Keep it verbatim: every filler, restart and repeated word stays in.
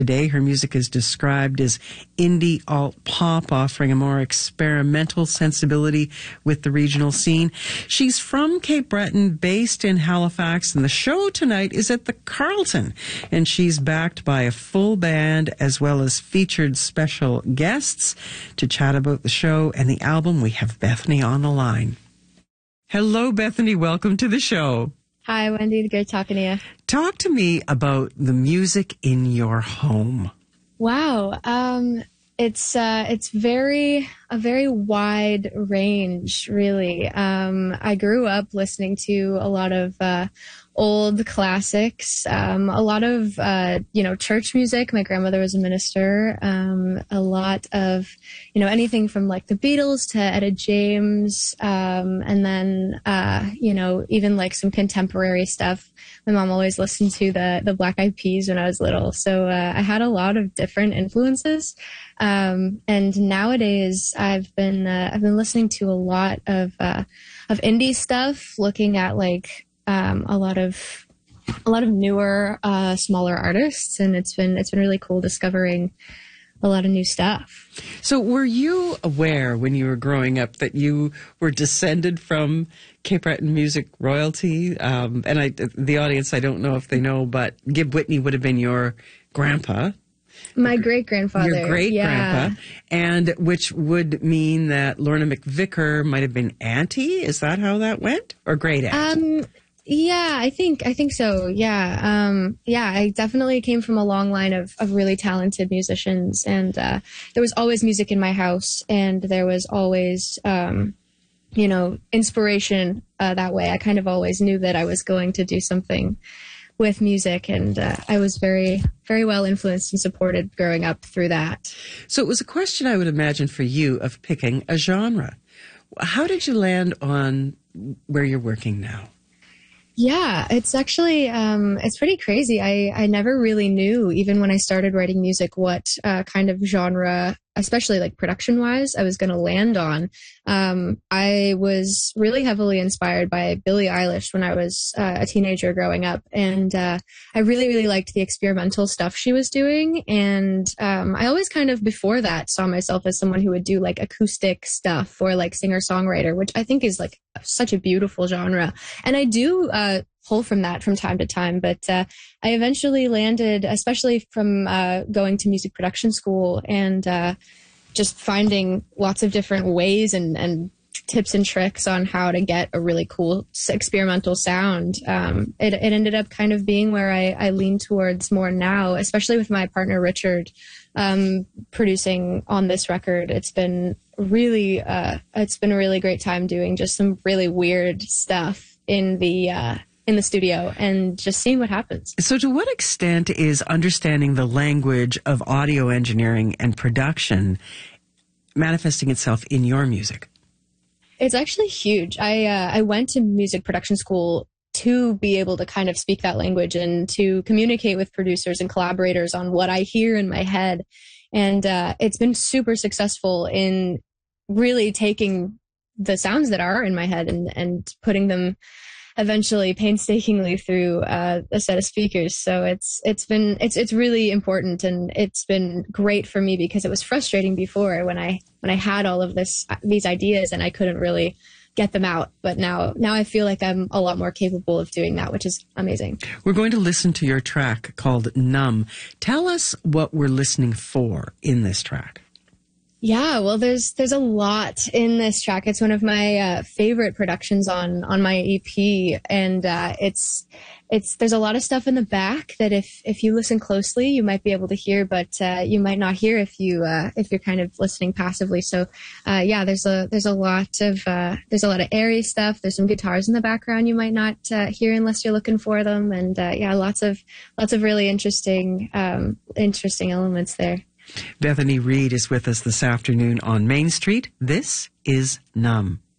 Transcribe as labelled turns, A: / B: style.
A: Today, her music is described as indie alt-pop, offering a more experimental sensibility with the regional scene. She's from Cape Breton, based in Halifax, and the show tonight is at the Carlton. And she's backed by a full band as well as featured special guests. To chat about the show and the album, we have Bethany on the line. Hello, Bethany. Welcome to the show.
B: Hi, Wendy. Great talking to you.
A: Talk to me about the music in your home.
B: Wow. Um, it's uh, it's very a very wide range, really. Um, I grew up listening to a lot of uh, old classics, um, a lot of uh, you know church music. My grandmother was a minister. Um, a lot of you know anything from like the Beatles to Etta James, um, and then uh, you know even like some contemporary stuff. My mom always listened to the the Black Eyed Peas when I was little, so uh, I had a lot of different influences. Um, and nowadays, I've been uh, I've been listening to a lot of uh, of indie stuff, looking at like um, a lot of a lot of newer, uh, smaller artists, and it's been it's been really cool discovering a lot of new stuff.
A: So were you aware when you were growing up that you were descended from Cape Breton music royalty? Um, and I, the audience, I don't know if they know, but Gib Whitney would have been your grandpa.
B: My great-grandfather.
A: Your great-grandpa.
B: Yeah.
A: And which would mean that Lorna McVicker might have been auntie? Is that how that went? Or great auntie?
B: Um, yeah, I think I think so. Yeah. Um, yeah, I definitely came from a long line of, of really talented musicians. And uh, there was always music in my house. And there was always, um, you know, inspiration uh, that way. I kind of always knew that I was going to do something with music, and uh, I was very, very well influenced and supported growing up through that.
A: So it was a question, I would imagine, for you of picking a genre. How did you land on where you're working now?
B: Yeah, it's actually, um, it's pretty crazy. I, I never really knew, even when I started writing music, what uh, kind of genre, especially like production-wise, I was going to land on. Um, I was really heavily inspired by Billie Eilish when I was uh, a teenager growing up, and uh, I really, really liked the experimental stuff she was doing. And um, I always kind of, before that, saw myself as someone who would do like acoustic stuff or like singer-songwriter, which I think is like such a beautiful genre. And I do uh, pull from that from time to time, but uh, I eventually landed, especially from uh, going to music production school and uh, just finding lots of different ways and, and tips and tricks on how to get a really cool experimental sound. Um, it, it ended up kind of being where I, I lean towards more now, especially with my partner Richard um, producing on this record. It's been really, uh, it's been a really great time doing just some really weird stuff in the uh, in the studio and just seeing what happens.
A: So to what extent is understanding the language of audio engineering and production manifesting itself in your music?
B: It's actually huge. I uh, I went to music production school to be able to kind of speak that language and to communicate with producers and collaborators on what I hear in my head. And uh, it's been super successful in really taking the sounds that are in my head and, and putting them eventually painstakingly through uh, a set of speakers. So it's it's been it's it's really important, and it's been great for me because it was frustrating before when I when I had all of this these ideas and I couldn't really get them out. But now now I feel like I'm a lot more capable of doing that, which is amazing.
A: We're going to listen to your track called Numb. Tell us what we're listening for in this track.
B: Yeah, well, there's there's a lot in this track. It's one of my uh, favorite productions on on my E P, and uh, it's it's there's a lot of stuff in the back that if if you listen closely, you might be able to hear, but uh, you might not hear if you uh, if you're kind of listening passively. So, uh, yeah, there's a there's a lot of uh, there's a lot of airy stuff. There's some guitars in the background you might not uh, hear unless you're looking for them, and uh, yeah, lots of lots of really interesting um, interesting elements there.
A: Bethany Reed is with us this afternoon on Main Street. This is Numb.